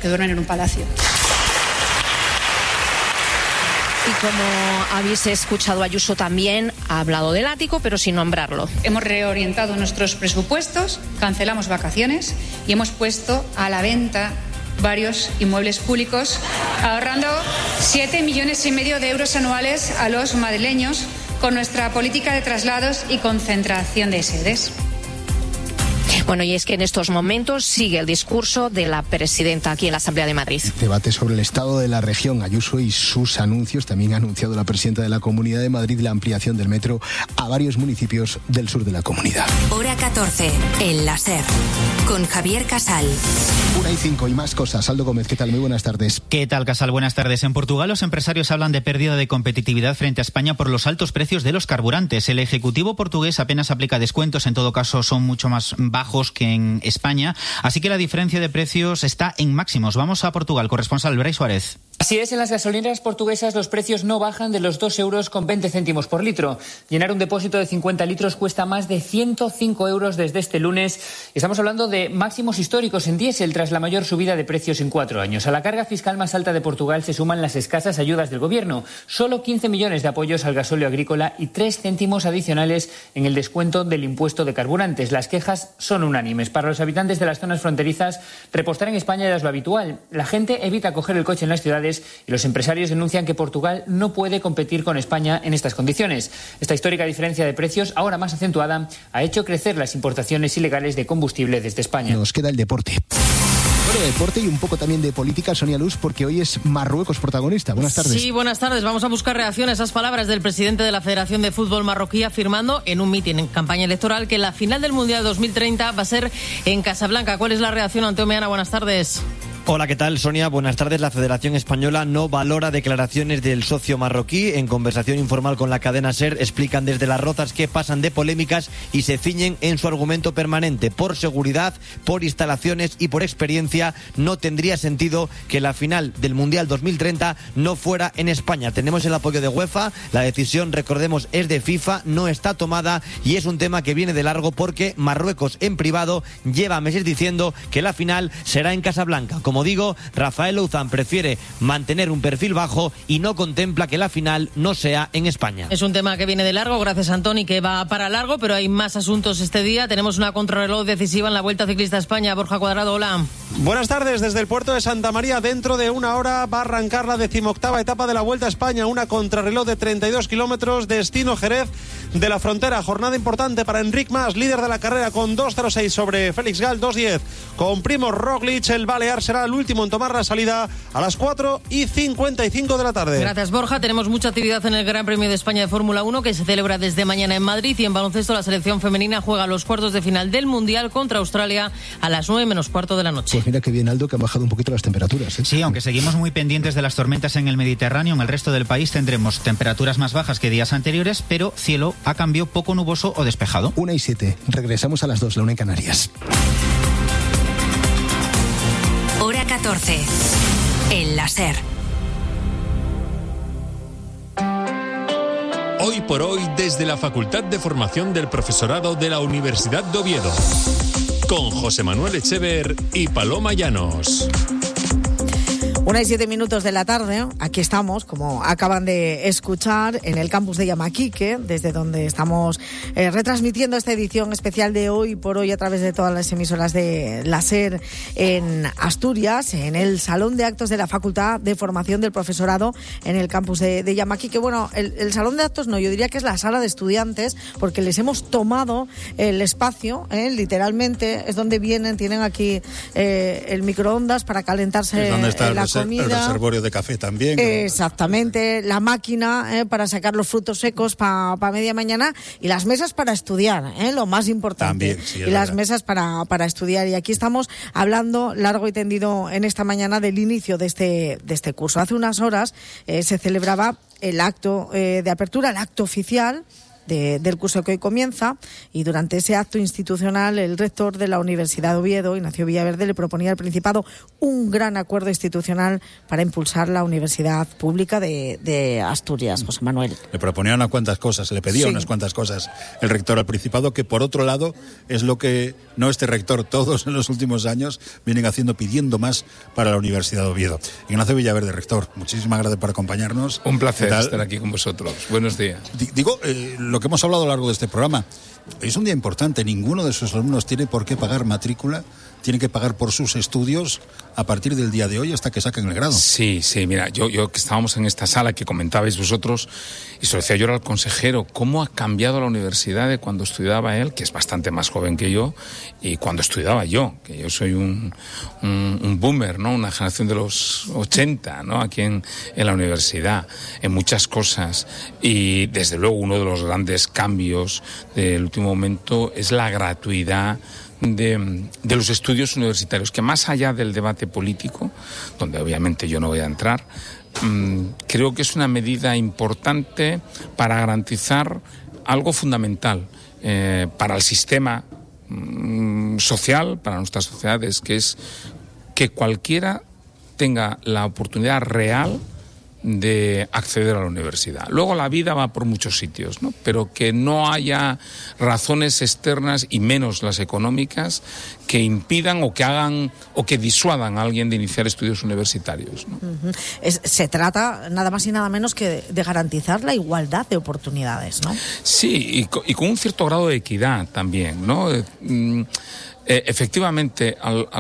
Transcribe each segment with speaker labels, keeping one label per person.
Speaker 1: que duermen en un palacio.
Speaker 2: Y como habéis escuchado, Ayuso también ha hablado del ático, pero sin nombrarlo.
Speaker 1: Hemos reorientado nuestros presupuestos, cancelamos vacaciones y hemos puesto a la venta varios inmuebles públicos, ahorrando 7,5 millones de euros anuales a los madrileños con nuestra política de traslados y concentración de sedes.
Speaker 2: Bueno, y es que en estos momentos sigue el discurso de la presidenta aquí en la Asamblea de Madrid.
Speaker 3: Debate sobre el estado de la región, Ayuso y sus anuncios. También ha anunciado la presidenta de la Comunidad de Madrid la ampliación del metro a varios municipios del sur de la comunidad.
Speaker 4: Hora 14, en la SER, con Javier Casal.
Speaker 3: 1:05 y más cosas. Aldo Gómez, ¿qué tal? Muy buenas tardes.
Speaker 5: ¿Qué tal, Casal? Buenas tardes. En Portugal los empresarios hablan de pérdida de competitividad frente a España por los altos precios de los carburantes. El Ejecutivo portugués apenas aplica descuentos, en todo caso son mucho más bajos que en España, así que la diferencia de precios está en máximos. Vamos a Portugal, corresponsal Brais Suárez.
Speaker 6: Así es, en las gasolineras portuguesas los precios no bajan de los 2,20 euros por litro. Llenar un depósito de 50 litros cuesta más de 105 euros desde este lunes. Estamos hablando de máximos históricos en diésel tras la mayor subida de precios en 4 años. A la carga fiscal más alta de Portugal se suman las escasas ayudas del gobierno. Solo 15 millones de apoyos al gasóleo agrícola y 3 céntimos adicionales en el descuento del impuesto de carburantes. Las quejas son unánimes. Para los habitantes de las zonas fronterizas, repostar en España ya es lo habitual. La gente evita coger el coche en las ciudades y los empresarios denuncian que Portugal no puede competir con España en estas condiciones. Esta histórica diferencia de precios, ahora más acentuada, ha hecho crecer las importaciones ilegales de combustible desde España.
Speaker 3: Nos queda el deporte. Bueno, deporte y un poco también de política, Sonia Luz, porque hoy es Marruecos protagonista. Buenas tardes.
Speaker 7: Sí, buenas tardes. Vamos a buscar reacción a esas palabras del presidente de la Federación de Fútbol marroquí afirmando en un mitin en campaña electoral que la final del Mundial 2030 va a ser en Casablanca. ¿Cuál es la reacción, Anteo Meana? Buenas tardes.
Speaker 8: Hola, ¿qué tal, Sonia? Buenas tardes. La Federación Española no valora declaraciones del socio marroquí. En conversación informal con la cadena SER explican desde Las Rozas que pasan de polémicas y se ciñen en su argumento permanente. Por seguridad, por instalaciones y por experiencia no tendría sentido que la final del Mundial 2030 no fuera en España. Tenemos el apoyo de UEFA, la decisión, recordemos, es de FIFA, no está tomada y es un tema que viene de largo porque Marruecos en privado lleva meses diciendo que la final será en Casablanca. Como digo, Rafael Louzán prefiere mantener un perfil bajo y no contempla que la final no sea en España.
Speaker 7: Es un tema que viene de largo, gracias Antoni, que va para largo, pero hay más asuntos este día. Tenemos una contrarreloj decisiva en la Vuelta Ciclista a España. Borja Cuadrado, hola.
Speaker 9: Buenas tardes, desde el puerto de Santa María. Dentro de una hora va a arrancar la 18ª etapa de la Vuelta a España, una contrarreloj de 32 kilómetros, destino Jerez de la Frontera. Jornada importante para Enric Mas, líder de la carrera, con 2.06 sobre Félix Gal, 2.10 con Primož Roglič. El balear será el último en tomar la salida a las 4:55 de la tarde.
Speaker 7: Gracias, Borja. Tenemos mucha actividad en el Gran Premio de España de Fórmula 1 que se celebra desde mañana en Madrid, y en baloncesto la selección femenina juega los cuartos de final del Mundial contra Australia a las 9:15 de la noche.
Speaker 3: Pues mira qué bien, Aldo, que han bajado un poquito las temperaturas, ¿eh?
Speaker 5: Sí, aunque seguimos muy pendientes de las tormentas en el Mediterráneo, en el resto del país tendremos temperaturas más bajas que días anteriores, pero cielo a cambio poco nuboso o despejado.
Speaker 3: 1:07. Regresamos a las 2, la 1 en Canarias.
Speaker 4: Hora 14, en la SER.
Speaker 10: Hoy por hoy, desde la Facultad de Formación del Profesorado de la Universidad de Oviedo, con José Manuel Echever y Paloma Llanos.
Speaker 11: 1:07 de la tarde, aquí estamos, como acaban de escuchar, en el campus de Yamaquique, desde donde estamos retransmitiendo esta edición especial de Hoy por Hoy a través de todas las emisoras de la SER en Asturias, en el Salón de Actos de la Facultad de Formación del Profesorado, en el campus de Yamaquique. Bueno, el Salón de Actos no, yo diría que es la sala de estudiantes, porque les hemos tomado el espacio, literalmente, es donde vienen, tienen aquí el microondas para calentarse la comida.
Speaker 12: El reservorio de café también.
Speaker 11: Exactamente, la máquina para sacar los frutos secos para media mañana, y las mesas para estudiar, lo más importante.
Speaker 12: También, sí,
Speaker 11: y las mesas para estudiar. Y aquí estamos hablando largo y tendido en esta mañana del inicio de este curso. Hace unas horas se celebraba el acto de apertura, el acto oficial del curso que hoy comienza, y durante ese acto institucional el rector de la Universidad de Oviedo, Ignacio Villaverde, le proponía al Principado un gran acuerdo institucional para impulsar la Universidad Pública de Asturias. José Manuel.
Speaker 12: Le proponía unas cuantas cosas, le pedía unas cuantas cosas el rector al Principado, que por otro lado es lo que no este rector, todos en los últimos años vienen haciendo, pidiendo más para la Universidad de Oviedo. Ignacio Villaverde, rector, muchísimas gracias por acompañarnos.
Speaker 13: Un placer estar aquí con vosotros. Buenos días.
Speaker 12: Digo, lo que hemos hablado a lo largo de este programa, es un día importante. Ninguno de sus alumnos tiene por qué pagar matrícula, tiene que pagar por sus estudios a partir del día de hoy hasta que saquen el grado.
Speaker 13: Sí, mira, yo que estábamos en esta sala que comentabais vosotros, y se lo decía yo al consejero, cómo ha cambiado la universidad de cuando estudiaba él, que es bastante más joven que yo, y cuando estudiaba yo, que yo soy un boomer, ¿no? Una generación de los 80, ¿no? Aquí en la universidad, en muchas cosas. Y desde luego uno de los grandes cambios del último momento es la gratuidad de los estudios universitarios, que más allá del debate político, donde obviamente yo no voy a entrar, creo que es una medida importante para garantizar algo fundamental para el sistema social, para nuestras sociedades, que es que cualquiera tenga la oportunidad real de acceder a la universidad. Luego la vida va por muchos sitios, ¿no? Pero que no haya razones externas, y menos las económicas, que impidan o que hagan o que disuadan a alguien de iniciar estudios universitarios, ¿no?
Speaker 11: Se trata nada más y nada menos que de garantizar la igualdad de oportunidades, ¿no?
Speaker 13: Sí, y con un cierto grado de equidad también, ¿no? Efectivamente,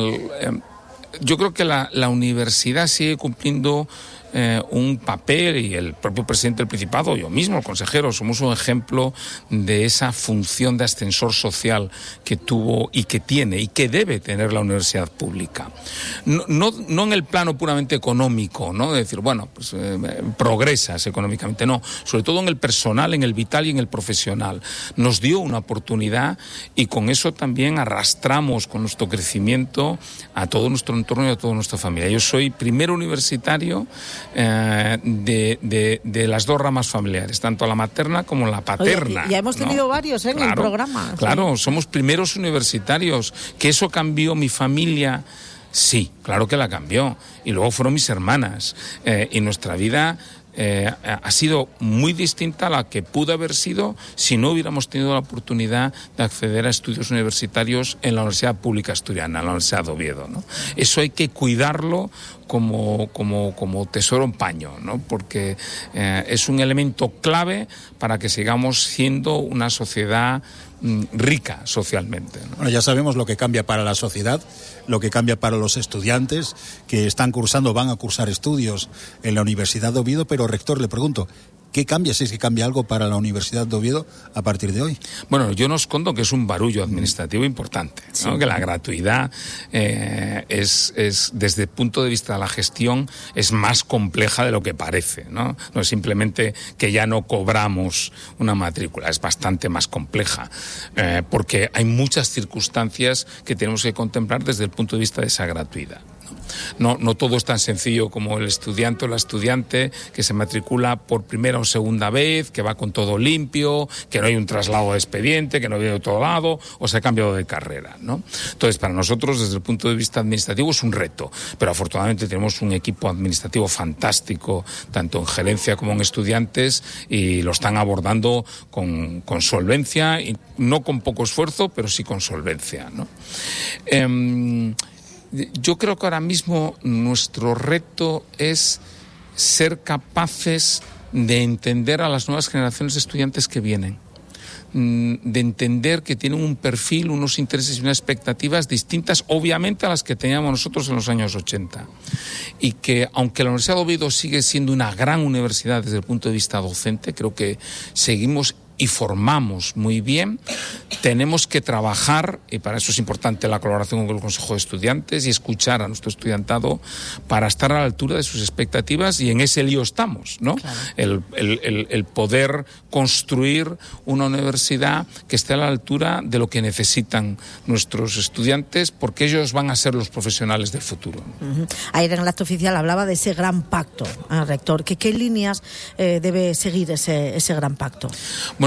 Speaker 13: yo creo que la universidad sigue cumpliendo un papel, y el propio presidente del Principado, yo mismo, el consejero, somos un ejemplo de esa función de ascensor social que tuvo y que tiene y que debe tener la universidad pública. No en el plano puramente económico, ¿no? De decir, bueno, pues progresas económicamente, no. Sobre todo en el personal, en el vital y en el profesional. Nos dio una oportunidad, y con eso también arrastramos con nuestro crecimiento a todo nuestro entorno y a toda nuestra familia. Yo soy primer universitario de las dos ramas familiares, tanto la materna como la paterna.
Speaker 11: Oye, ya hemos tenido varios en el programa.
Speaker 13: Claro, somos primeros universitarios. ¿Que eso cambió mi familia? Sí, claro que la cambió. Y luego fueron mis hermanas. Y nuestra vida ha sido muy distinta a la que pudo haber sido si no hubiéramos tenido la oportunidad de acceder a estudios universitarios en la Universidad Pública Asturiana, en la Universidad de Oviedo, ¿no? Eso hay que cuidarlo como tesoro en paño, ¿no? Porque es un elemento clave para que sigamos siendo una sociedad rica socialmente, ¿no?
Speaker 12: Bueno, ya sabemos lo que cambia para la sociedad, lo que cambia para los estudiantes que van a cursar estudios en la Universidad de Oviedo, pero rector, le pregunto, ¿qué cambia, si es que cambia algo para la Universidad de Oviedo a partir de hoy?
Speaker 13: Bueno, yo no escondo que es un barullo administrativo importante, ¿no? Sí. Que la gratuidad es desde el punto de vista de la gestión, es más compleja de lo que parece, ¿no? No es simplemente que ya no cobramos una matrícula, es bastante más compleja, porque hay muchas circunstancias que tenemos que contemplar desde el punto de vista de esa gratuidad. No todo es tan sencillo como el estudiante o la estudiante que se matricula por primera o segunda vez, que va con todo limpio, que no hay un traslado de expediente, que no viene de otro lado o se ha cambiado de carrera, ¿no? Entonces, para nosotros, desde el punto de vista administrativo, es un reto, pero afortunadamente tenemos un equipo administrativo fantástico, tanto en gerencia como en estudiantes, y lo están abordando con solvencia, y no con poco esfuerzo, pero sí con solvencia, ¿no? Yo creo que ahora mismo nuestro reto es ser capaces de entender a las nuevas generaciones de estudiantes que vienen, de entender que tienen un perfil, unos intereses y unas expectativas distintas, obviamente, a las que teníamos nosotros en los años 80. Y que, aunque la Universidad de Oviedo sigue siendo una gran universidad desde el punto de vista docente, creo que seguimos y formamos muy bien, tenemos que trabajar, y para eso es importante la colaboración con el Consejo de Estudiantes y escuchar a nuestro estudiantado para estar a la altura de sus expectativas, y en ese lío estamos, ¿no? Claro. El poder construir una universidad que esté a la altura de lo que necesitan nuestros estudiantes, porque ellos van a ser los profesionales del futuro.
Speaker 11: Ayer en el acto oficial hablaba de ese gran pacto, rector. ¿Qué líneas debe seguir ese gran pacto?
Speaker 13: Bueno,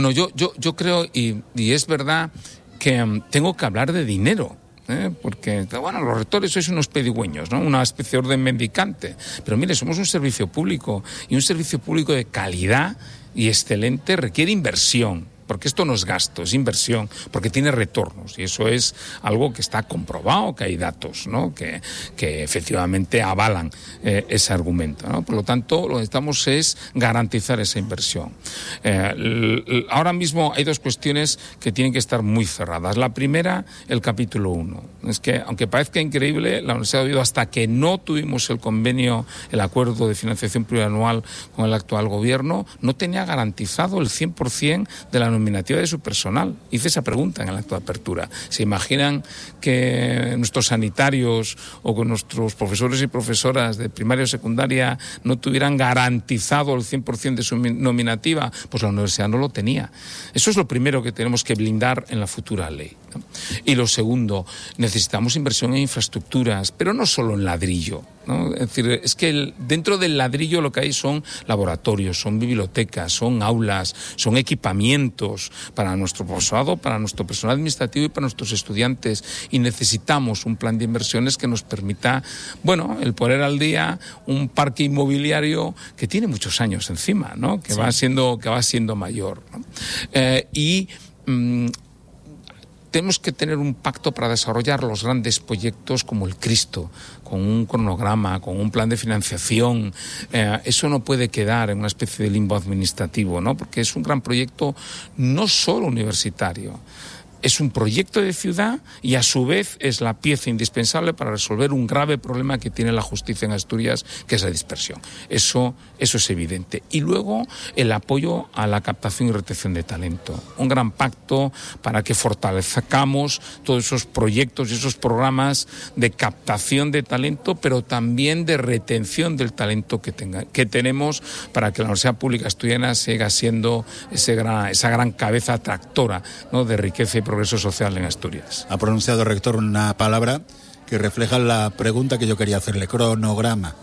Speaker 13: Bueno, yo creo, y es verdad que tengo que hablar de dinero. Porque, bueno, los rectores sois unos pedigüeños, ¿no? Una especie de orden mendicante. Pero mire, somos un servicio público, y un servicio público de calidad y excelente requiere inversión. Porque esto no es gasto, es inversión, porque tiene retornos, y eso es algo que está comprobado, que hay datos, ¿no? que efectivamente avalan ese argumento, ¿no? Por lo tanto, lo que necesitamos es garantizar esa inversión. Ahora mismo hay dos cuestiones que tienen que estar muy cerradas. La primera, el capítulo 1. Es que, aunque parezca increíble, la Universidad de Oviedo, hasta que no tuvimos el convenio, el acuerdo de financiación plurianual con el actual gobierno, no tenía garantizado el 100% de la nominativa de su personal. Hice esa pregunta en el acto de apertura. ¿Se imaginan que nuestros sanitarios o que nuestros profesores y profesoras de primaria o secundaria no tuvieran garantizado el 100% de su nominativa? Pues la universidad no lo tenía. Eso es lo primero que tenemos que blindar en la futura ley, ¿no? Y lo segundo, necesitamos inversión en infraestructuras, pero no solo en ladrillo, ¿no? Es decir, es que dentro del ladrillo lo que hay son laboratorios, son bibliotecas, son aulas, son equipamientos para nuestro profesorado, para nuestro personal administrativo y para nuestros estudiantes, y necesitamos un plan de inversiones que nos permita, bueno, el poner al día un parque inmobiliario que tiene muchos años encima, ¿no? Que va siendo mayor, ¿no? Tenemos que tener un pacto para desarrollar los grandes proyectos como el Cristo, con un cronograma, con un plan de financiación. Eso no puede quedar en una especie de limbo administrativo, ¿no? Porque es un gran proyecto no solo universitario. Es un proyecto de ciudad y a su vez es la pieza indispensable para resolver un grave problema que tiene la justicia en Asturias, que es la dispersión. Eso es evidente. Y luego el apoyo a la captación y retención de talento. Un gran pacto para que fortalezcamos todos esos proyectos y esos programas de captación de talento, pero también de retención del talento que tenemos, para que la Universidad Pública Asturiana siga siendo esa gran cabeza tractora, ¿no? De riqueza y progreso social en Asturias.
Speaker 12: Ha pronunciado el rector una palabra que refleja la pregunta que yo quería hacerle: cronograma.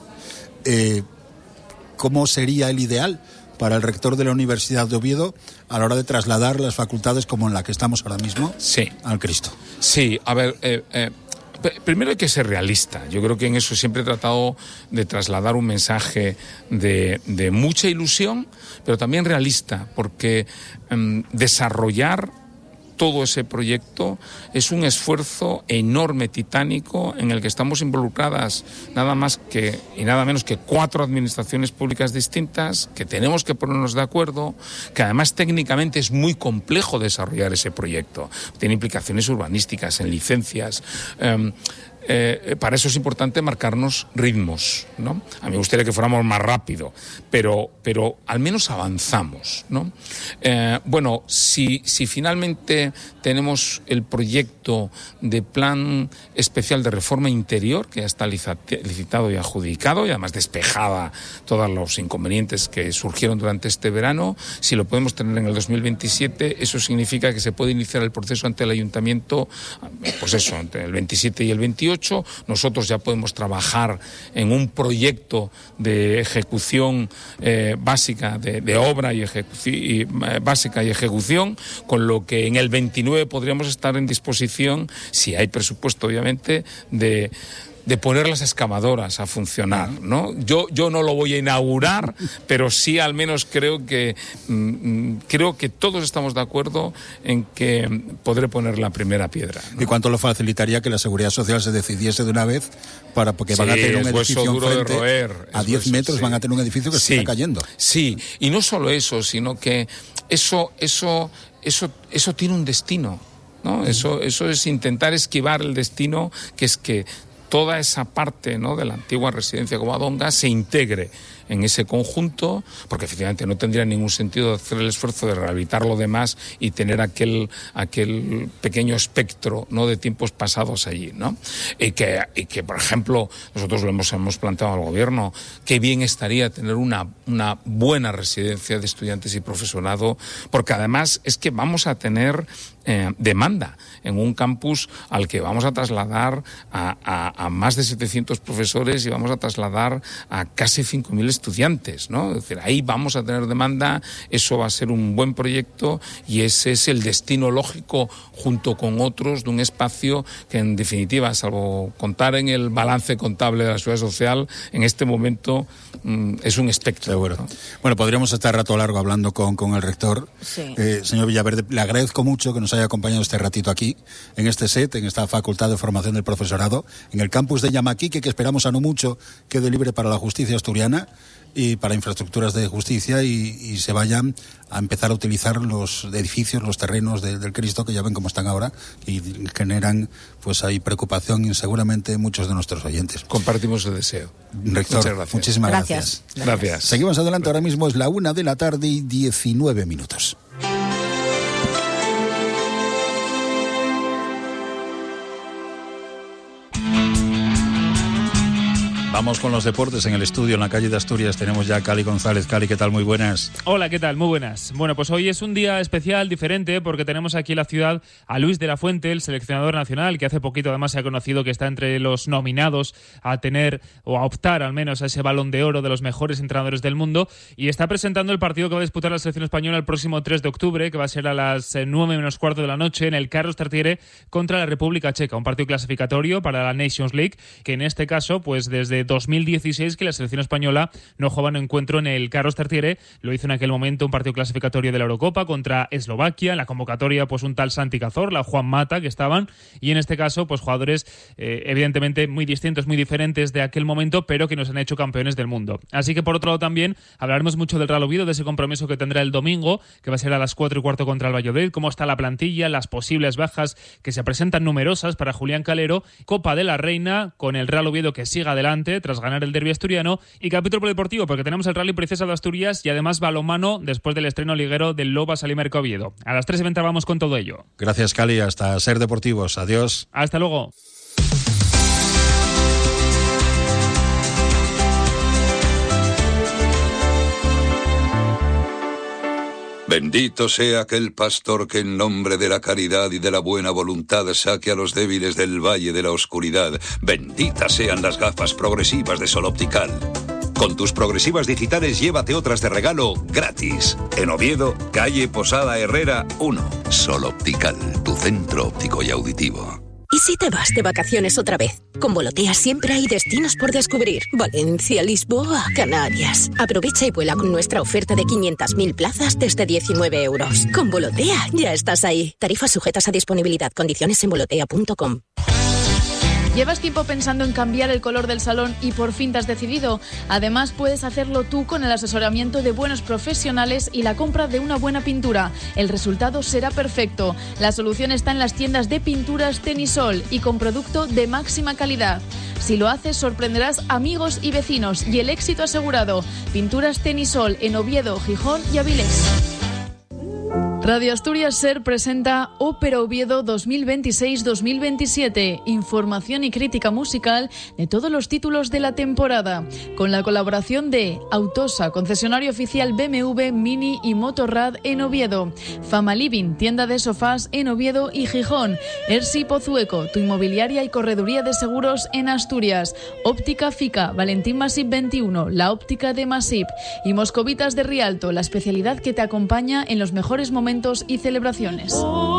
Speaker 12: ¿Cómo sería el ideal para el rector de la Universidad de Oviedo a la hora de trasladar las facultades como en la que estamos ahora mismo al Cristo?
Speaker 13: Sí, a ver, primero hay que ser realista. Yo creo que en eso siempre he tratado de trasladar un mensaje de mucha ilusión, pero también realista, porque desarrollar todo ese proyecto es un esfuerzo enorme, titánico, en el que estamos involucradas nada menos que 4 administraciones públicas distintas, que tenemos que ponernos de acuerdo, que además técnicamente es muy complejo desarrollar ese proyecto. Tiene implicaciones urbanísticas, en licencias. Para eso es importante marcarnos ritmos, ¿no? A mí me gustaría que fuéramos más rápido, pero al menos avanzamos, ¿no? Bueno, si finalmente tenemos el proyecto de plan especial de reforma interior, que ya está licitado y adjudicado, y además despejada todos los inconvenientes que surgieron durante este verano, si lo podemos tener en el 2027, eso significa que se puede iniciar el proceso ante el Ayuntamiento, pues eso, entre el 27 y el 28. Nosotros ya podemos trabajar en un proyecto de ejecución básica, de obra y básica y ejecución, con lo que en el 29 podríamos estar en disposición, si hay presupuesto obviamente, de poner las excavadoras a funcionar, ¿no? Yo no lo voy a inaugurar, pero sí al menos creo que todos estamos de acuerdo en que podré poner la primera piedra, ¿no?
Speaker 12: ¿Y cuánto lo facilitaría que la Seguridad Social se decidiese de una vez porque van a tener un edificio enfrente, a 10 metros van a tener un edificio que se está cayendo? Sí,
Speaker 13: y no solo eso, sino que eso tiene un destino, ¿no? Eso es intentar esquivar el destino, que es que toda esa parte, ¿no?, de la antigua residencia Covadonga se integre en ese conjunto, porque efectivamente no tendría ningún sentido hacer el esfuerzo de rehabilitar lo demás y tener aquel pequeño espectro, ¿no?, de tiempos pasados allí, ¿no? Y que por ejemplo, nosotros lo hemos planteado al gobierno, qué bien estaría tener una buena residencia de estudiantes y profesorado, porque además es que vamos a tener demanda en un campus al que vamos a trasladar a más de 700 profesores y vamos a trasladar a casi 5.000 estudiantes, ¿no? Es decir, ahí vamos a tener demanda, eso va a ser un buen proyecto y ese es el destino lógico junto con otros de un espacio que en definitiva, salvo contar en el balance contable de la Seguridad Social, en este momento es un espectro.
Speaker 12: Seguro. ¿No? Bueno, podríamos estar rato largo hablando con el rector.
Speaker 11: Sí.
Speaker 12: Señor Villaverde, le agradezco mucho que nos haya acompañado este ratito aquí, en este set, en esta Facultad de Formación del Profesorado, en el campus de Llamaquique, que esperamos a no mucho quede libre para la justicia asturiana y para infraestructuras de justicia y se vayan a empezar a utilizar los edificios, los terrenos del Cristo, que ya ven cómo están ahora, y generan pues hay preocupación y seguramente muchos de nuestros oyentes.
Speaker 13: Compartimos el deseo.
Speaker 12: Rector,
Speaker 13: muchas gracias.
Speaker 12: Muchísimas gracias.
Speaker 13: Gracias.
Speaker 12: Seguimos adelante, ahora mismo es la 1:19 p.m. Vamos con los deportes en el estudio, en la calle de Asturias. Tenemos ya a Cali González. Cali, ¿qué tal? Muy buenas.
Speaker 14: Hola, ¿qué tal? Muy buenas. Bueno, pues hoy es un día especial, diferente, porque tenemos aquí en la ciudad a Luis de la Fuente, el seleccionador nacional, que hace poquito además se ha conocido que está entre los nominados a tener, o a optar al menos a ese Balón de Oro de los mejores entrenadores del mundo, y está presentando el partido que va a disputar la selección española el próximo 3 de octubre, que va a ser a las 9:15 de la noche, en el Carlos Tartiere contra la República Checa, un partido clasificatorio para la Nations League, que en este caso, pues desde 2016 que la selección española no jugaba un encuentro en el Carlos Tartiere, lo hizo en aquel momento un partido clasificatorio de la Eurocopa contra Eslovaquia, en la convocatoria pues un tal Santi Cazorla, Juan Mata, que estaban, y en este caso pues jugadores evidentemente muy distintos, muy diferentes de aquel momento, pero que nos han hecho campeones del mundo. Así que por otro lado también hablaremos mucho del Real Oviedo, de ese compromiso que tendrá el domingo, que va a ser a las 4:15 contra el Valladolid, cómo está la plantilla, las posibles bajas que se presentan numerosas para Julián Calero, Copa de la Reina con el Real Oviedo que siga adelante tras ganar el derbi asturiano, y capítulo deportivo porque tenemos el Rally Princesa de Asturias y además balonmano después del estreno liguero del Loba Salimerco Oviedo. A las 3:20 vamos con todo ello.
Speaker 12: Gracias, Cali, hasta Ser Deportivos. Adiós.
Speaker 14: Hasta luego.
Speaker 15: Bendito sea aquel pastor que en nombre de la caridad y de la buena voluntad saque a los débiles del valle de la oscuridad. Benditas sean las gafas progresivas de Sol Optical. Con tus progresivas digitales llévate otras de regalo gratis. En Oviedo, calle Posada Herrera 1. Sol Optical, tu centro óptico y auditivo.
Speaker 16: ¿Y si te vas de vacaciones otra vez? Con Volotea siempre hay destinos por descubrir. Valencia, Lisboa, Canarias. Aprovecha y vuela con nuestra oferta de 500.000 plazas desde 19 euros. Con Volotea ya estás ahí. Tarifas sujetas a disponibilidad. Condiciones en volotea.com.
Speaker 17: ¿Llevas tiempo pensando en cambiar el color del salón y por fin te has decidido? Además, puedes hacerlo tú con el asesoramiento de buenos profesionales y la compra de una buena pintura. El resultado será perfecto. La solución está en las tiendas de pinturas Tenisol y con producto de máxima calidad. Si lo haces, sorprenderás amigos y vecinos y el éxito asegurado. Pinturas Tenisol en Oviedo, Gijón y Avilés. Radio Asturias Ser presenta Ópera Oviedo 2026-2027, información y crítica musical de todos los títulos de la temporada, con la colaboración de Autosa, concesionario oficial BMW, Mini y Motorrad en Oviedo, Fama Living, tienda de sofás en Oviedo y Gijón, Ersi Pozueco, tu inmobiliaria y correduría de seguros en Asturias, Óptica Fica, Valentín Masip 21, la óptica de Masip, y Moscovitas de Rialto, la especialidad que te acompaña en los mejores momentos y celebraciones.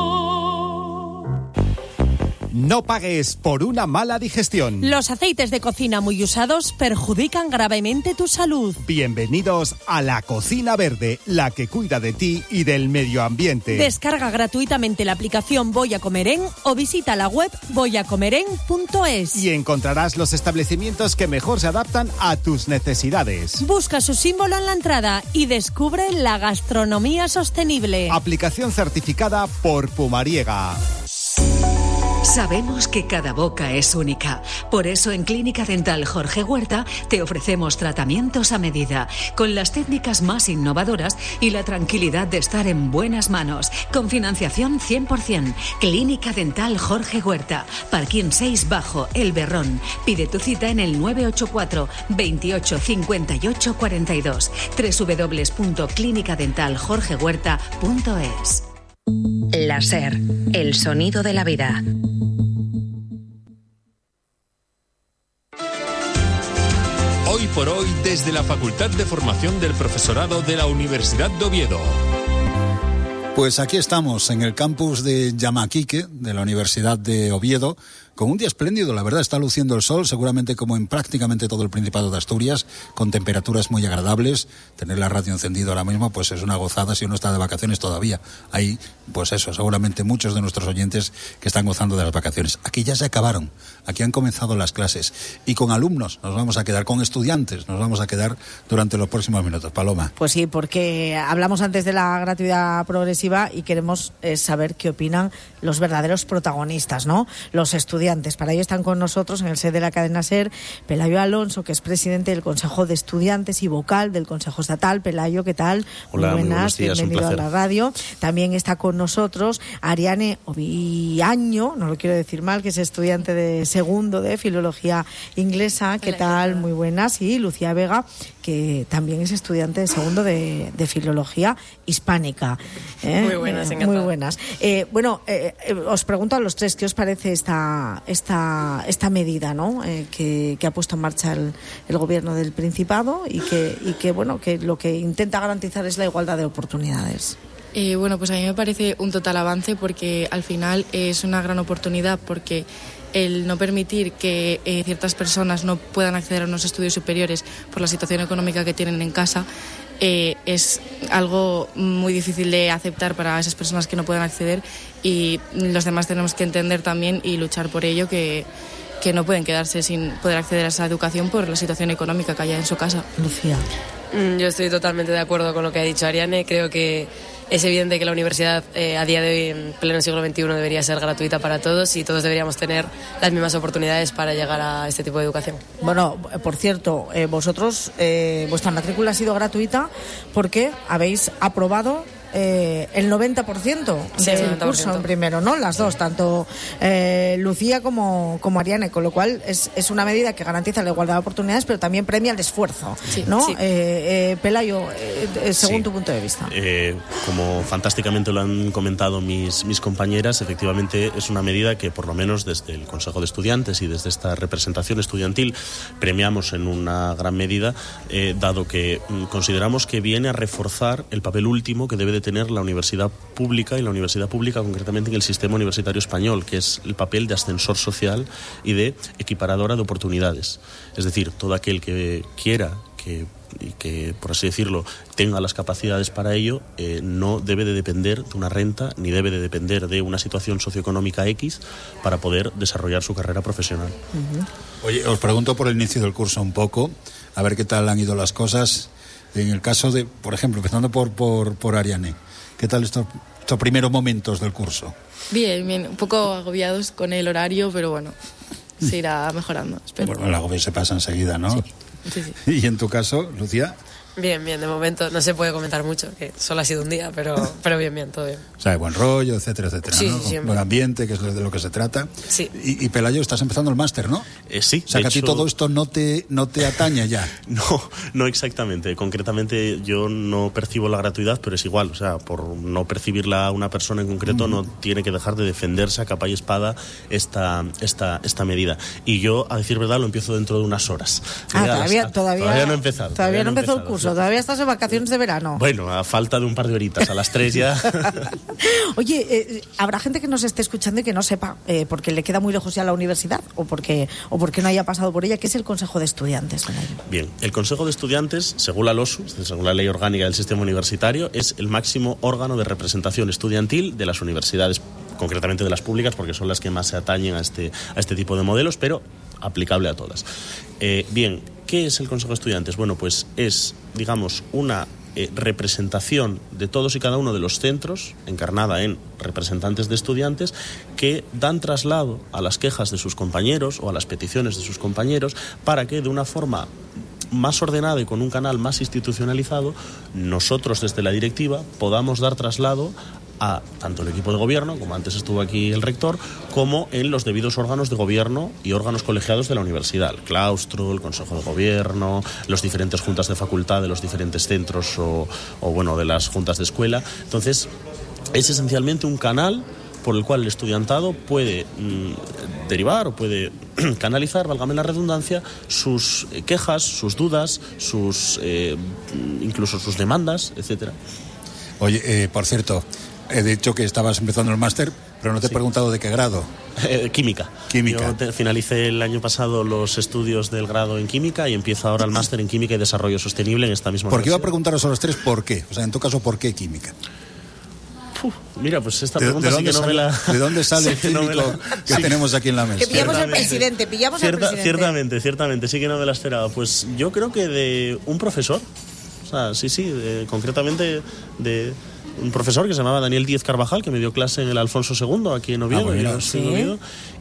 Speaker 18: No pagues por una mala digestión.
Speaker 19: Los aceites de cocina muy usados perjudican gravemente tu salud.
Speaker 18: Bienvenidos a La Cocina Verde, la que cuida de ti y del medio ambiente.
Speaker 19: Descarga gratuitamente la aplicación Voy a Comer En o visita la web voyacomeren.es.
Speaker 18: Y encontrarás los establecimientos que mejor se adaptan a tus necesidades.
Speaker 19: Busca su símbolo en la entrada y descubre la gastronomía sostenible.
Speaker 18: Aplicación certificada por Pumariega.
Speaker 20: Sabemos que cada boca es única. Por eso en Clínica Dental Jorge Huerta te ofrecemos tratamientos a medida, con las técnicas más innovadoras y la tranquilidad de estar en buenas manos, con financiación 100%. Clínica Dental Jorge Huerta, Parquín 6 Bajo, El Berrón. Pide tu cita en el 984 28 58 42, www.clinicadentaljorgehuerta.es.
Speaker 4: La SER, el sonido de la vida.
Speaker 10: Hoy por hoy, desde la Facultad de Formación del Profesorado de la Universidad de Oviedo.
Speaker 12: Pues aquí estamos, en el campus de Yamaquique, de la Universidad de Oviedo, con un día espléndido, la verdad, está luciendo el sol, seguramente como en prácticamente todo el Principado de Asturias, con temperaturas muy agradables. Tener la radio encendida ahora mismo, pues es una gozada si uno está de vacaciones todavía. Hay, pues eso, seguramente muchos de nuestros oyentes que están gozando de las vacaciones. Aquí ya se acabaron, aquí han comenzado las clases, y con alumnos nos vamos a quedar, con estudiantes nos vamos a quedar durante los próximos minutos. Paloma.
Speaker 11: Pues sí, porque hablamos antes de la gratuidad progresiva y queremos saber qué opinan los verdaderos protagonistas, ¿no? Los estudiantes. Para ello están con nosotros en el set de la cadena SER Pelayo Alonso, que es presidente del Consejo de Estudiantes y vocal del Consejo Estatal. Pelayo, ¿qué tal?
Speaker 21: Hola,
Speaker 11: muy buenas
Speaker 21: días,
Speaker 11: bienvenido a la radio. También está con nosotros Ariane Oviaño, no lo quiero decir mal, que es estudiante de segundo de Filología Inglesa. ¿Qué tal? Muy buenas. Y Lucía Vega, que también es estudiante de segundo de Filología Hispánica.
Speaker 22: Muy buenas, encantada.
Speaker 11: Muy buenas. Os pregunto a los tres, ¿qué os parece esta medida, ¿no? Que ha puesto en marcha el gobierno del Principado y que lo que intenta garantizar es la igualdad de oportunidades?
Speaker 22: Pues a mí me parece un total avance, porque al final es una gran oportunidad, porque el no permitir que ciertas personas no puedan acceder a unos estudios superiores por la situación económica que tienen en casa es algo muy difícil de aceptar para esas personas que no pueden acceder, y los demás tenemos que entender también y luchar por ello, que no pueden quedarse sin poder acceder a esa educación por la situación económica que haya en su casa.
Speaker 11: Lucía.
Speaker 22: Yo estoy totalmente de acuerdo con lo que ha dicho Ariane. Creo que es evidente que la universidad a día de hoy, en pleno siglo XXI, debería ser gratuita para todos, y todos deberíamos tener las mismas oportunidades para llegar a este tipo de educación.
Speaker 11: Bueno, por cierto, vosotros, vuestra matrícula ha sido gratuita porque habéis aprobado el 90% del curso en primero, ¿no? Las dos, tanto Lucía como Ariane, con lo cual es una medida que garantiza la igualdad de oportunidades, pero también premia el esfuerzo, ¿no? Sí. Pelayo, según tu punto de vista.
Speaker 21: Como fantásticamente lo han comentado mis compañeras, efectivamente es una medida que, por lo menos desde el Consejo de Estudiantes y desde esta representación estudiantil, premiamos en una gran medida, dado que consideramos que viene a reforzar el papel último que debe de tener la universidad pública, y la universidad pública concretamente en el sistema universitario español, que es el papel de ascensor social y de equiparadora de oportunidades. Es decir, todo aquel que quiera y que, por así decirlo, tenga las capacidades para ello, no debe de depender de una renta, ni debe de depender de una situación socioeconómica X para poder desarrollar su carrera profesional.
Speaker 12: Uh-huh. Oye, os pregunto por el inicio del curso un poco, a ver qué tal han ido las cosas. En el caso de, por ejemplo, empezando por Ariane, ¿qué tal estos primeros momentos del curso?
Speaker 22: Bien, un poco agobiados con el horario, pero bueno, se irá mejorando, espero.
Speaker 12: Bueno, el agobio se pasa enseguida, ¿no?
Speaker 22: Sí.
Speaker 12: ¿Y en tu caso, Lucía?
Speaker 22: Bien, de momento no se puede comentar mucho, que solo ha sido un día, pero bien, todo bien.
Speaker 12: O sea, buen rollo, etcétera,
Speaker 22: sí,
Speaker 12: ¿no?
Speaker 22: Siempre.
Speaker 12: Buen ambiente, que es de lo que se trata.
Speaker 22: Sí.
Speaker 12: Y Pelayo, estás empezando el máster, ¿no?
Speaker 21: Sí.
Speaker 12: O sea, que a ti todo esto no te atañe ya.
Speaker 21: No exactamente. Concretamente yo no percibo la gratuidad, pero es igual. O sea, por no percibirla a una persona en concreto, no tiene que dejar de defenderse a capa y espada esta medida. Y yo, a decir verdad, lo empiezo dentro de unas horas.
Speaker 11: Todavía
Speaker 21: no he empezado.
Speaker 11: Todavía no empezó el curso. Todavía estás en vacaciones de verano.
Speaker 21: Bueno, a falta de un par de horitas, a las 3 ya.
Speaker 11: Oye, habrá gente que nos esté escuchando y que no sepa, porque le queda muy lejos ya la universidad o porque no haya pasado por ella. ¿Qué es el Consejo de Estudiantes?
Speaker 21: Bien, el Consejo de Estudiantes, según la LOSU, según la Ley Orgánica del Sistema Universitario, es el máximo órgano de representación estudiantil de las universidades, concretamente de las públicas, porque son las que más se atañen a este tipo de modelos, pero aplicable a todas. Bien, ¿qué es el Consejo de Estudiantes? Bueno, pues es, digamos, una representación de todos y cada uno de los centros, encarnada en representantes de estudiantes, que dan traslado a las quejas de sus compañeros o a las peticiones de sus compañeros, para que de una forma más ordenada y con un canal más institucionalizado, nosotros desde la directiva podamos dar traslado a tanto el equipo de gobierno, como antes estuvo aquí el rector, como en los debidos órganos de gobierno y órganos colegiados de la universidad, el claustro, el consejo de gobierno, las diferentes juntas de facultad de los diferentes centros o de las juntas de escuela. Entonces, es esencialmente un canal por el cual el estudiantado puede derivar o puede canalizar, válgame la redundancia, sus quejas, sus dudas, incluso sus demandas, etcétera.
Speaker 12: Oye, por cierto, he dicho que estabas empezando el máster, pero no te he preguntado de qué grado.
Speaker 21: Química. Yo finalicé el año pasado los estudios del grado en química y empiezo ahora el máster en química y desarrollo sostenible en esta misma
Speaker 12: Porque iba a
Speaker 21: universidad.
Speaker 12: preguntaros a los tres por qué. O sea, en tu caso, ¿por qué química?
Speaker 21: Mira, pues esta pregunta sí que no me la...
Speaker 12: ¿De dónde sale el químico que tenemos aquí en la mesa?
Speaker 11: Que pillamos al presidente,
Speaker 21: Ciertamente, sí que no me la esperaba. Pues yo creo que de un profesor, o sea, concretamente de un profesor que se llamaba Daniel Díez Carvajal, que me dio clase en el Alfonso II, aquí en Oviedo, en Oviedo,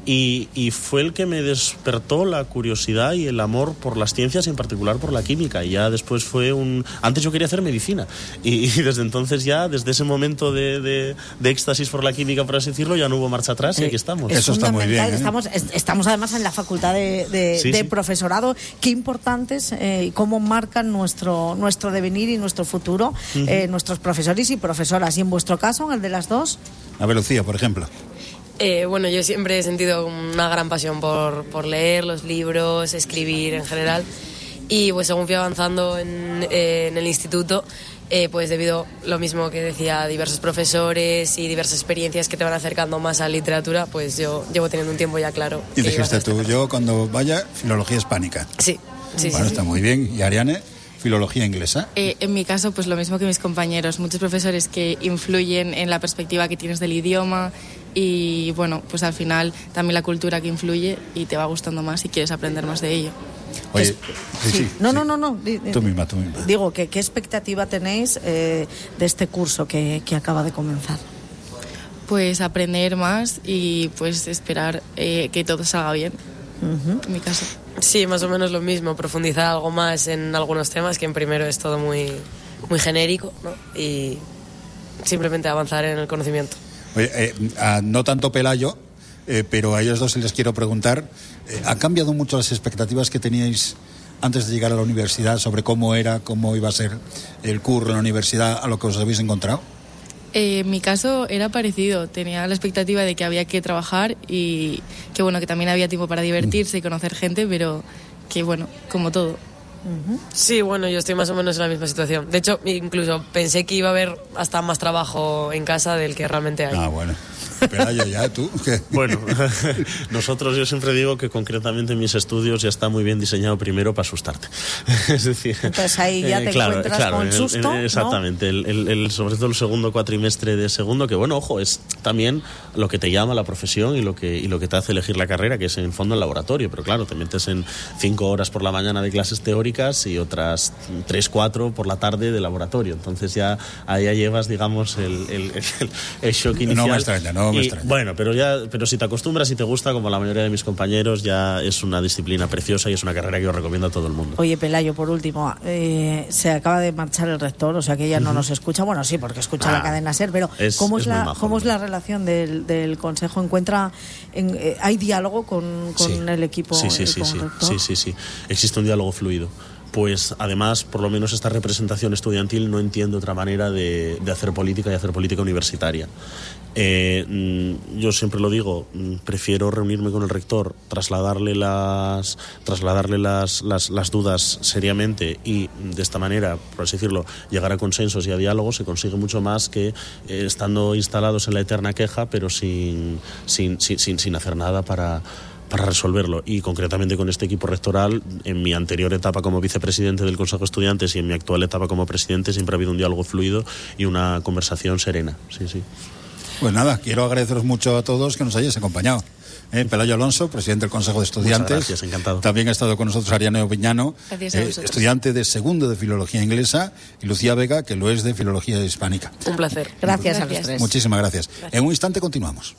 Speaker 21: y fue el que me despertó la curiosidad y el amor por las ciencias y en particular por la química. Y ya después antes yo quería hacer medicina y desde entonces ya, desde ese momento de éxtasis por la química, por así decirlo, ya no hubo marcha atrás y aquí estamos.
Speaker 11: Eso está muy bien. Estamos además en la facultad de profesorado. Qué importantes y cómo marcan nuestro devenir y nuestro futuro nuestros profesores y profesoras. ¿Y en vuestro caso, en el de las dos?
Speaker 12: A ver, Lucía, por ejemplo.
Speaker 1: Bueno, yo siempre he sentido una gran pasión por leer los libros, escribir en general. Y pues según fui avanzando en el instituto, pues debido lo mismo que decía, diversos profesores y diversas experiencias que te van acercando más a la literatura, pues yo llevo teniendo un tiempo ya claro.
Speaker 12: Y dijiste tú, yo cuando vaya, filología hispánica.
Speaker 1: Sí.
Speaker 12: Bueno, está muy bien. ¿Y Ariane? ¿Filología inglesa?
Speaker 22: En mi caso, pues lo mismo que mis compañeros, muchos profesores que influyen en la perspectiva que tienes del idioma y bueno, pues al final también la cultura que influye y te va gustando más y quieres aprender más de ello.
Speaker 12: Oye, sí.
Speaker 11: No.
Speaker 12: Tú misma.
Speaker 11: Digo, ¿qué expectativa tenéis de este curso que acaba de comenzar?
Speaker 22: Pues aprender más y pues esperar que todo salga bien, en mi caso.
Speaker 1: Sí, más o menos lo mismo, profundizar algo más en algunos temas, que en primero es todo muy, muy genérico, ¿no? Y simplemente avanzar en el conocimiento.
Speaker 12: Oye, no tanto Pelayo, pero a ellos dos les quiero preguntar, ¿ha cambiado mucho las expectativas que teníais antes de llegar a la universidad sobre cómo iba a ser el curso en la universidad a lo que os habéis encontrado?
Speaker 22: En mi caso era parecido, tenía la expectativa de que había que trabajar y que bueno, que también había tiempo para divertirse y conocer gente, pero que bueno, como todo.
Speaker 1: Sí, bueno, yo estoy más o menos en la misma situación. De hecho, incluso pensé que iba a haber hasta más trabajo en casa del que realmente hay.
Speaker 12: Ah, bueno. Pelayo, ya, ¿tú? ¿Qué?
Speaker 21: Bueno, yo siempre digo que concretamente mis estudios ya está muy bien diseñado primero para asustarte. Es decir,
Speaker 11: entonces ahí ya te encuentras con susto,
Speaker 21: exactamente, ¿no? Sobre todo el segundo cuatrimestre de segundo, que bueno, ojo, es también lo que te llama la profesión y lo que te hace elegir la carrera, que es en el fondo el laboratorio, pero claro, te metes en 5 horas por la mañana de clases teóricas y otras 3-4 por la tarde de laboratorio, entonces ya ahí ya llevas, digamos, el shock inicial.
Speaker 12: No me extraña,
Speaker 21: bueno, pero si te acostumbras y te gusta, como la mayoría de mis compañeros, ya es una disciplina preciosa y es una carrera que yo recomiendo a todo el mundo.
Speaker 11: Oye, Pelayo, por último, se acaba de marchar el rector, o sea que ella no nos escucha, bueno, sí, porque escucha la cadena SER, pero ¿cómo es la relación del Consejo? ¿Hay diálogo con el equipo?
Speaker 21: Sí, existe un diálogo fluido. Pues además, por lo menos esta representación estudiantil no entiende otra manera de hacer política y hacer política universitaria. Yo siempre lo digo, prefiero reunirme con el rector, trasladarle las dudas seriamente y de esta manera, por así decirlo, llegar a consensos y a diálogos. Se consigue mucho más que estando instalados en la eterna queja, pero sin hacer nada para resolverlo. Y concretamente con este equipo rectoral, en mi anterior etapa como vicepresidente del Consejo de Estudiantes y en mi actual etapa como presidente, siempre ha habido un diálogo fluido y una conversación serena. Sí.
Speaker 12: Pues nada, quiero agradeceros mucho a todos que nos hayáis acompañado. Pelayo Alonso, presidente del Consejo de Estudiantes.
Speaker 21: Muchas gracias, encantado.
Speaker 12: También ha estado con nosotros Ariane Oviñano,
Speaker 22: estudiante
Speaker 12: de segundo de Filología Inglesa, y Lucía Vega, que lo es de Filología Hispánica.
Speaker 1: Un placer.
Speaker 11: Gracias a los tres.
Speaker 12: Muchísimas gracias. En un instante continuamos.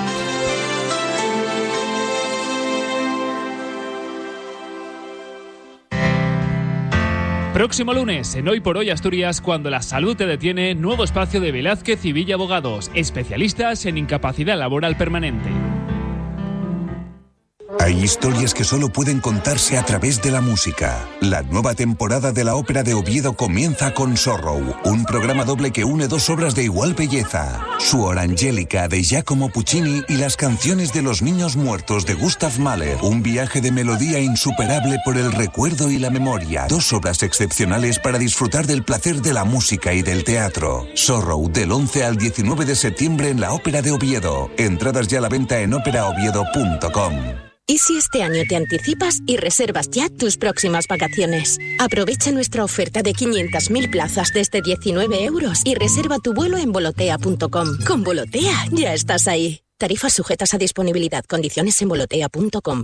Speaker 14: Próximo lunes, en Hoy por Hoy Asturias, cuando la salud te detiene, nuevo espacio de Velázquez y Villa Abogados, especialistas en incapacidad laboral permanente.
Speaker 2: Hay historias que solo pueden contarse a través de la música. La nueva temporada de la Ópera de Oviedo comienza con Sorrow, un programa doble que une dos obras de igual belleza. Suor Angélica de Giacomo Puccini y las canciones de los niños muertos de Gustav Mahler. Un viaje de melodía insuperable por el recuerdo y la memoria. Dos obras excepcionales para disfrutar del placer de la música y del teatro. Sorrow, del 11 al 19 de septiembre en la Ópera de Oviedo. Entradas ya a la venta en operaoviedo.com.
Speaker 16: ¿Y si este año te anticipas y reservas ya tus próximas vacaciones? Aprovecha nuestra oferta de 500.000 plazas desde 19 euros y reserva tu vuelo en volotea.com. Con Volotea ya estás ahí. Tarifas sujetas a disponibilidad. Condiciones en volotea.com.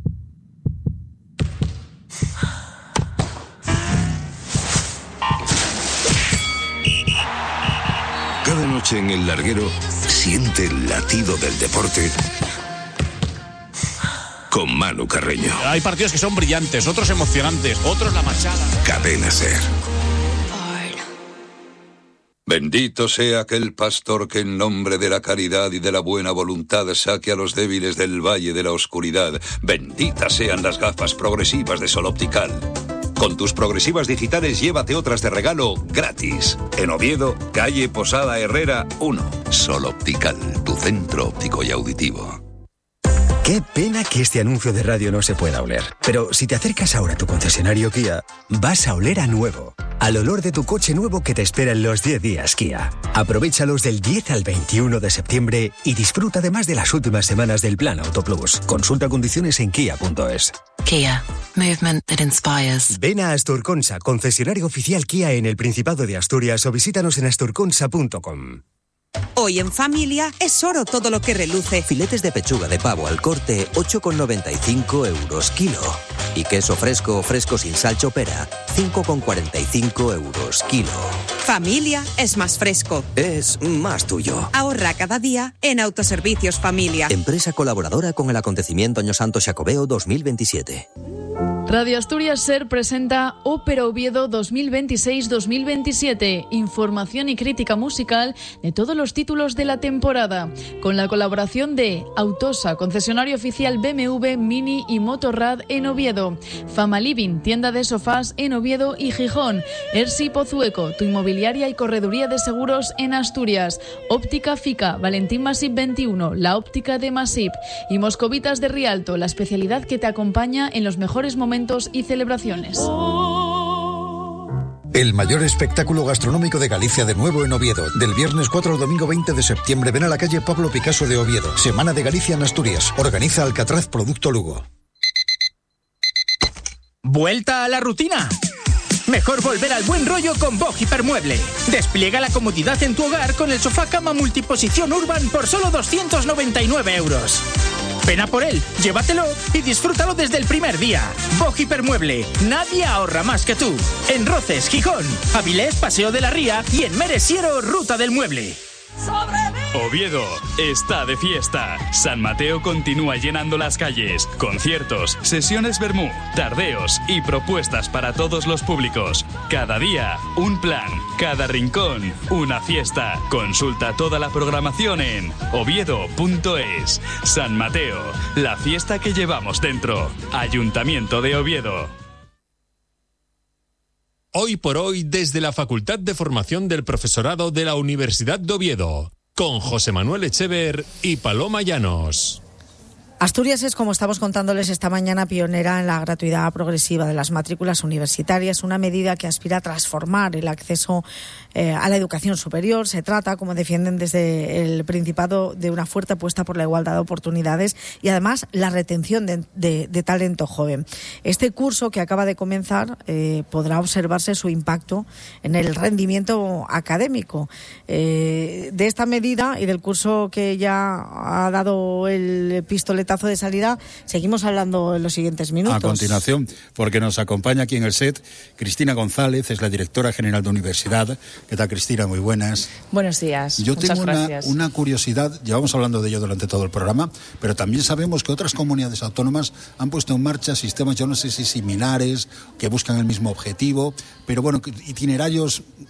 Speaker 2: Cada noche en el larguero siente el latido del deporte con Manu Carreño.
Speaker 6: Hay partidos que son brillantes, otros emocionantes, otros la machada.
Speaker 2: Cadena SER.
Speaker 15: Bendito sea aquel pastor que en nombre de la caridad y de la buena voluntad saque a los débiles del valle de la oscuridad. Benditas sean las gafas progresivas de Sol Optical. Con tus progresivas digitales llévate otras de regalo gratis. En Oviedo, calle Posada Herrera 1.
Speaker 2: Sol Optical, tu centro óptico y auditivo.
Speaker 23: Qué pena que este anuncio de radio no se pueda oler. Pero si te acercas ahora a tu concesionario Kia, vas a oler a nuevo. Al olor de tu coche nuevo que te espera en los 10 días Kia. Aprovéchalos del 10 al 21 de septiembre y disfruta además de las últimas semanas del Plan Auto Plus. Consulta condiciones en kia.es.
Speaker 24: Kia. Movement that inspires.
Speaker 23: Ven a Asturconsa, concesionario oficial Kia en el Principado de Asturias, o visítanos en asturconsa.com.
Speaker 25: Hoy en familia es oro todo lo que reluce.
Speaker 26: Filetes de pechuga de pavo al corte, 8,95 euros kilo. Y queso fresco o fresco sin sal chopera, 5,45 euros kilo.
Speaker 25: Familia es más fresco.
Speaker 26: Es más tuyo.
Speaker 25: Ahorra cada día en Autoservicios Familia.
Speaker 26: Empresa colaboradora con el acontecimiento Año Santo Xacobeo 2027.
Speaker 17: Radio Asturias SER presenta Ópera Oviedo 2026-2027, información y crítica musical de todos los títulos de la temporada, con la colaboración de Autosa, concesionario oficial BMW, Mini y Motorrad en Oviedo, Fama Living, tienda de sofás en Oviedo y Gijón, Ersi Pozueco, tu inmobiliaria y correduría de seguros en Asturias, Óptica Fica, Valentín Masip 21, la óptica de Masip, y Moscovitas de Rialto, la especialidad que te acompaña en los mejores momentos y celebraciones.
Speaker 27: El mayor espectáculo gastronómico de Galicia de nuevo en Oviedo. Del viernes 4 al domingo 20 de septiembre. Ven a la calle Pablo Picasso de Oviedo. Semana de Galicia en Asturias. Organiza Alcatraz Producto Lugo.
Speaker 28: ¿Vuelta a la rutina? Mejor volver al buen rollo con Bog Hipermueble. Despliega la comodidad en tu hogar con el sofá cama multiposición Urban por solo 299 euros. Ven a por él, llévatelo y disfrútalo desde el primer día. Bog Hipermueble, nadie ahorra más que tú. En Roces, Gijón, Avilés, Paseo de la Ría y en Meresiero, Ruta del Mueble.
Speaker 29: Oviedo está de fiesta. San Mateo continúa llenando las calles. Conciertos, sesiones vermú, tardeos y propuestas para todos los públicos. Cada día, un plan. Cada rincón, una fiesta. Consulta toda la programación en oviedo.es. San Mateo, la fiesta que llevamos dentro. Ayuntamiento de Oviedo.
Speaker 10: Hoy por hoy, desde la Facultad de Formación del Profesorado de la Universidad de Oviedo, con José Manuel Echever y Paloma Llanos.
Speaker 11: Asturias es, como estamos contándoles esta mañana, pionera en la gratuidad progresiva de las matrículas universitarias, una medida que aspira a transformar el acceso a la educación superior. Se trata, como defienden desde el Principado, de una fuerte apuesta por la igualdad de oportunidades y además la retención de talento joven. Este curso que acaba de comenzar podrá observarse su impacto en el rendimiento académico. De esta medida y del curso que ya ha dado el pistoletazo de salida, seguimos hablando en los siguientes minutos.
Speaker 12: A continuación, porque nos acompaña aquí en el set Cristina González, es la directora general de universidad. ¿Qué tal, Cristina? Muy buenas.
Speaker 30: Buenos días.
Speaker 12: Yo
Speaker 30: Muchas
Speaker 12: tengo
Speaker 30: gracias.
Speaker 12: una curiosidad, llevamos hablando de ello durante todo el programa, pero también sabemos que otras comunidades autónomas han puesto en marcha sistemas, yo no sé si similares, que buscan el mismo objetivo, pero bueno, itinerarios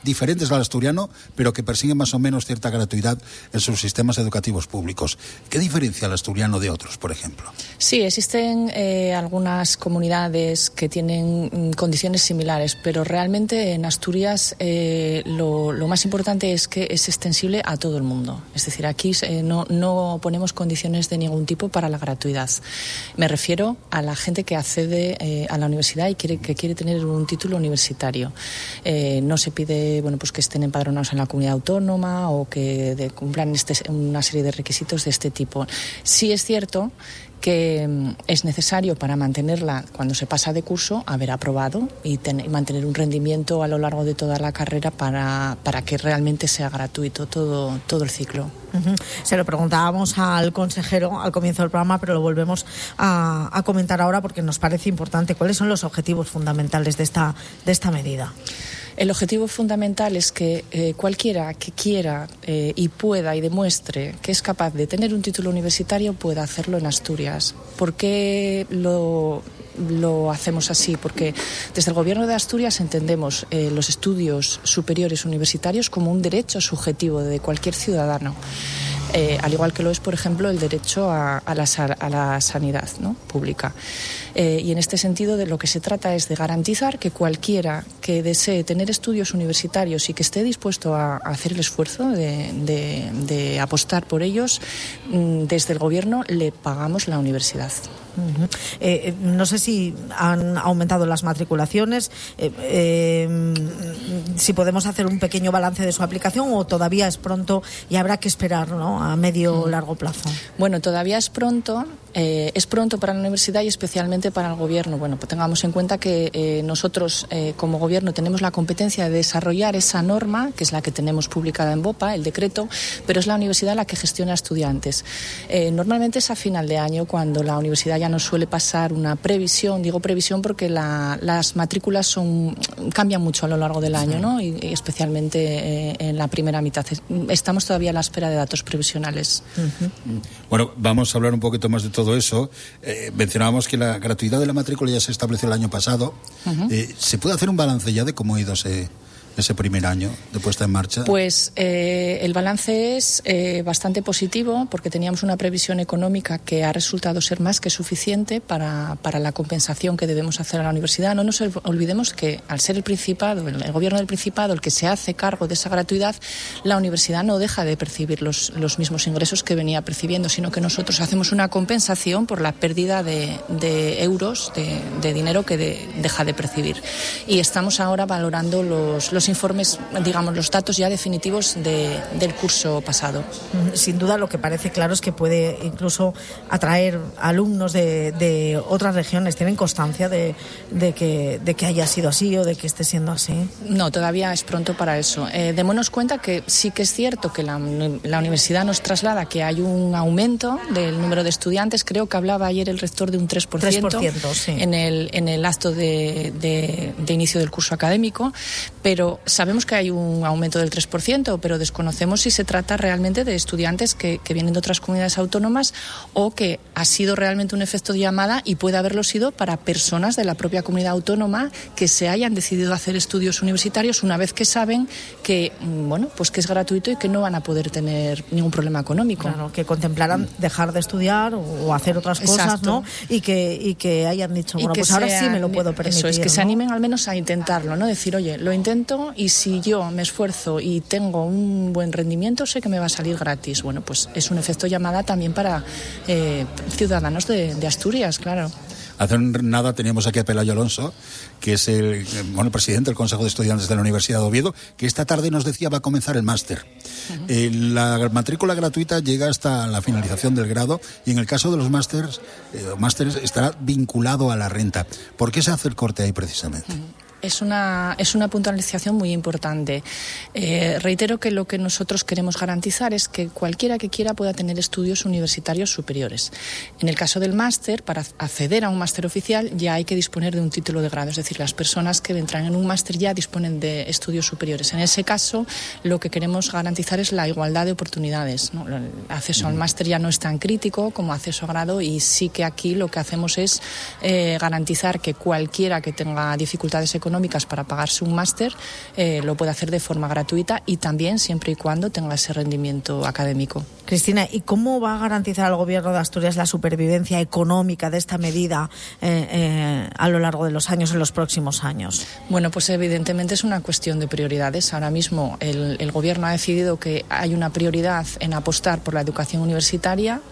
Speaker 12: diferentes al asturiano, pero que persiguen más o menos cierta gratuidad en sus sistemas educativos públicos. ¿Qué diferencia al asturiano de otros, por ejemplo?
Speaker 3: Sí, existen algunas comunidades que tienen condiciones similares, pero realmente en Asturias lo más importante es que es extensible a todo el mundo. Es decir, aquí no ponemos condiciones de ningún tipo para la gratuidad. Me refiero a la gente que accede a la universidad y que quiere tener un título universitario. No se pide pues que estén empadronados en la comunidad autónoma o que cumplan una serie de requisitos de este tipo. Sí es cierto que es necesario para mantenerla cuando se pasa de curso haber aprobado y mantener un rendimiento a lo largo de toda la carrera para que realmente sea gratuito todo el ciclo.
Speaker 11: Uh-huh. Se lo preguntábamos al consejero al comienzo del programa, pero lo volvemos a comentar ahora porque nos parece importante. ¿Cuáles son los objetivos fundamentales de esta medida?
Speaker 3: El objetivo fundamental es que cualquiera que quiera y pueda y demuestre que es capaz de tener un título universitario pueda hacerlo en Asturias. ¿Por qué lo hacemos así? Porque desde el Gobierno de Asturias entendemos los estudios superiores universitarios como un derecho subjetivo de cualquier ciudadano. Al igual que lo es, por ejemplo, el derecho a la sanidad, ¿no?, pública. Y en este sentido de lo que se trata es de garantizar que cualquiera que desee tener estudios universitarios y que esté dispuesto a hacer el esfuerzo de apostar por ellos, desde el Gobierno le pagamos la universidad.
Speaker 11: Uh-huh. No sé si han aumentado las matriculaciones, si podemos hacer un pequeño balance de su aplicación o todavía es pronto y habrá que esperar, ¿no?, a medio o largo plazo.
Speaker 3: Bueno, todavía es pronto para la universidad y especialmente para el Gobierno. Bueno, pues tengamos en cuenta que nosotros como Gobierno tenemos la competencia de desarrollar esa norma, que es la que tenemos publicada en BOPA, el decreto, pero es la universidad la que gestiona estudiantes. Normalmente es a final de año cuando la universidad ya nos suele pasar una previsión, digo previsión porque las matrículas cambian mucho a lo largo del año, ¿no? Y especialmente en la primera mitad. Estamos todavía a la espera de datos previsionales.
Speaker 12: Uh-huh. Bueno, vamos a hablar un poquito más de todo eso. Mencionábamos que la gratuidad de la matrícula ya se estableció el año pasado. Uh-huh. ¿Se puede hacer un balance ya de cómo ha ido ese primer año de puesta en marcha?
Speaker 3: Pues el balance es bastante positivo porque teníamos una previsión económica que ha resultado ser más que suficiente para la compensación que debemos hacer a la universidad. No nos olvidemos que al ser el Principado, el Gobierno del Principado, el que se hace cargo de esa gratuidad, la universidad no deja de percibir los mismos ingresos que venía percibiendo, sino que nosotros hacemos una compensación por la pérdida de euros, de dinero que deja de percibir. Y estamos ahora valorando los informes, digamos, los datos ya definitivos del curso pasado.
Speaker 11: Sin duda lo que parece claro es que puede incluso atraer alumnos de otras regiones. ¿Tienen constancia de que haya sido así o de que esté siendo así?
Speaker 3: No, todavía es pronto para eso. Démonos cuenta que sí que es cierto que la universidad nos traslada que hay un aumento del número de estudiantes. Creo que hablaba ayer el rector de un 3%,
Speaker 11: sí,
Speaker 3: en el acto de inicio del curso académico, pero sabemos que hay un aumento del 3%, pero desconocemos si se trata realmente de estudiantes que vienen de otras comunidades autónomas o que ha sido realmente un efecto de llamada y puede haberlo sido para personas de la propia comunidad autónoma que se hayan decidido hacer estudios universitarios una vez que saben que, pues que es gratuito y que no van a poder tener ningún problema económico.
Speaker 11: Claro, que contemplaran dejar de estudiar o hacer otras cosas,
Speaker 3: exacto,
Speaker 11: ¿no? Y que hayan dicho, pues ahora sí me lo puedo permitir.
Speaker 3: Eso es, que
Speaker 11: ¿no?
Speaker 3: se animen al menos a intentarlo, ¿no? Decir, oye, lo intento y si yo me esfuerzo y tengo un buen rendimiento, sé que me va a salir gratis. Bueno, pues es un efecto llamada también para ciudadanos de Asturias, claro.
Speaker 12: Hace nada teníamos aquí a Pelayo Alonso, que es el presidente del Consejo de Estudiantes de la Universidad de Oviedo, que esta tarde nos decía va a comenzar el máster. Uh-huh. La matrícula gratuita llega hasta la finalización del grado y en el caso de los másteres estará vinculado a la renta. ¿Por qué se hace el corte ahí precisamente?
Speaker 3: Uh-huh. Es una puntualización muy importante. Reitero que lo que nosotros queremos garantizar es que cualquiera que quiera pueda tener estudios universitarios superiores. En el caso del máster, para acceder a un máster oficial ya hay que disponer de un título de grado, es decir, las personas que entran en un máster ya disponen de estudios superiores. En ese caso, lo que queremos garantizar es la igualdad de oportunidades, ¿no? El acceso al máster ya no es tan crítico como acceso a grado y sí que aquí lo que hacemos es garantizar que cualquiera que tenga dificultades económicas económicas para pagarse un máster, lo puede hacer de forma gratuita y también siempre y cuando tenga ese rendimiento académico.
Speaker 11: Cristina, ¿y cómo va a garantizar el Gobierno de Asturias la supervivencia económica de esta medida a lo largo de los años, en los próximos años?
Speaker 3: Bueno, pues evidentemente es una cuestión de prioridades. Ahora mismo el Gobierno ha decidido que hay una prioridad en apostar por la educación universitaria.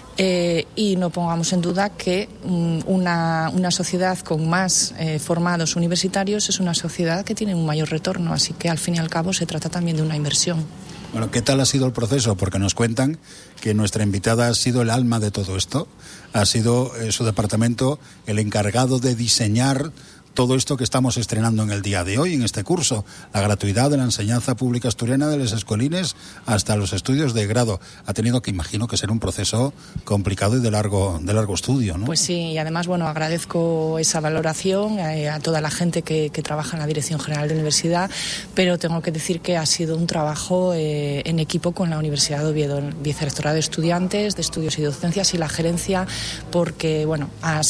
Speaker 3: Y no pongamos en duda que una sociedad con más formados universitarios es una sociedad que tiene un mayor retorno, así que al fin y al cabo se trata también de una inversión.
Speaker 12: Bueno, ¿qué tal ha sido el proceso? Porque nos cuentan que nuestra invitada ha sido el alma de todo esto, ha sido su departamento el encargado de diseñar todo esto que estamos estrenando en el día de hoy, en este curso, la gratuidad de la enseñanza pública asturiana de los escolines hasta los estudios de grado. Ha tenido que, imagino, que ser un proceso complicado y de largo estudio, ¿no?
Speaker 3: Pues sí, y además, bueno, agradezco esa valoración a toda la gente que trabaja en la Dirección General de Universidad, pero tengo que decir que ha sido un trabajo en equipo con la Universidad de Oviedo, el Vicerrectorado de Estudiantes, de Estudios y Docencias y la gerencia, porque, bueno, ha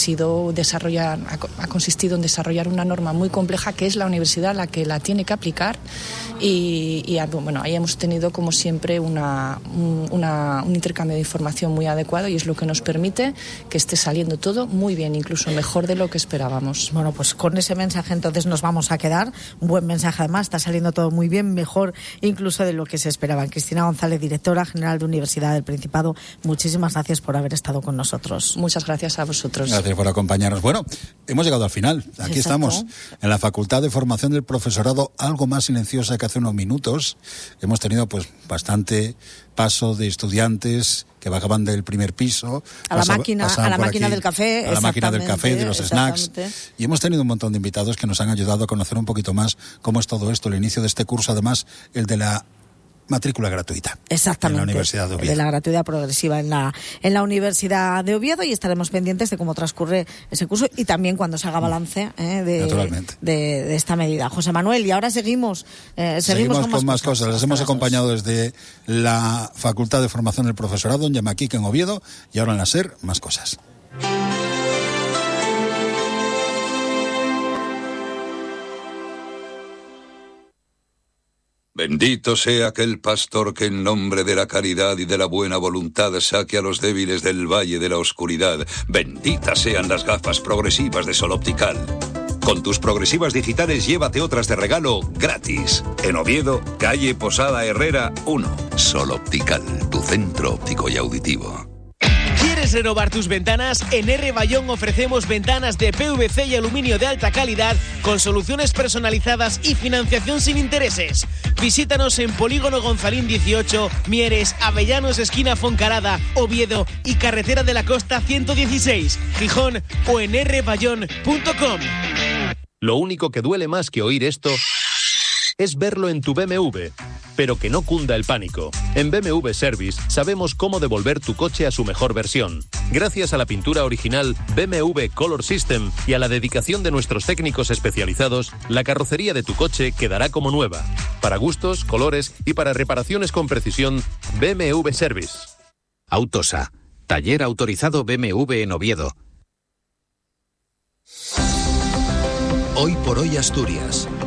Speaker 3: consistido en desarrollar una norma muy compleja que es la universidad la que la tiene que aplicar y bueno, ahí hemos tenido como siempre un intercambio de información muy adecuado y es lo que nos permite que esté saliendo todo muy bien, incluso mejor de lo que esperábamos.
Speaker 11: Bueno, pues con ese mensaje entonces nos vamos a quedar, un buen mensaje además, está saliendo todo muy bien, mejor incluso de lo que se esperaba. Cristina González, directora general de Universidad del Principado, muchísimas gracias por haber estado con nosotros.
Speaker 3: Muchas gracias a vosotros.
Speaker 12: Gracias por acompañarnos. Bueno, hemos llegado al final. Aquí estamos, en la Facultad de Formación del Profesorado, algo más silenciosa que hace unos minutos. Hemos tenido pues bastante paso de estudiantes que bajaban del primer piso
Speaker 11: a la máquina del café,
Speaker 12: a la máquina del café, de los snacks, y hemos tenido un montón de invitados que nos han ayudado a conocer un poquito más cómo es todo esto, el inicio de este curso, además el de la matrícula gratuita.
Speaker 11: Exactamente.
Speaker 12: En la Universidad de Oviedo.
Speaker 11: De la gratuidad progresiva en la Universidad de Oviedo, y estaremos pendientes de cómo transcurre ese curso y también cuando se haga balance de esta medida. José Manuel, y ahora seguimos con más cosas.
Speaker 12: Les hemos acompañado desde la Facultad de Formación del Profesorado en Llamaquique, en Oviedo, y ahora en la SER, más cosas.
Speaker 15: Bendito sea aquel pastor que en nombre de la caridad y de la buena voluntad saque a los débiles del valle de la oscuridad. Benditas sean las gafas progresivas de Sol Optical. Con tus progresivas digitales llévate otras de regalo gratis. En Oviedo, calle Posada Herrera 1. Sol Optical, tu centro óptico y auditivo.
Speaker 4: ¿Quieres renovar tus ventanas? En R. Bayón ofrecemos ventanas de PVC y aluminio de alta calidad con soluciones personalizadas y financiación sin intereses. Visítanos en Polígono Gonzalín 18, Mieres, Avellanos esquina Foncarada, Oviedo y Carretera de la Costa 116, Gijón o en rbayón.com.
Speaker 5: Lo único que duele más que oír esto es verlo en tu BMW. Pero que no cunda el pánico. En BMW Service sabemos cómo devolver tu coche a su mejor versión. Gracias a la pintura original BMW Color System y a la dedicación de nuestros técnicos especializados, la carrocería de tu coche quedará como nueva. Para gustos, colores y para reparaciones con precisión, BMW Service.
Speaker 7: Autosa, taller autorizado BMW en Oviedo.
Speaker 8: Hoy por hoy Asturias.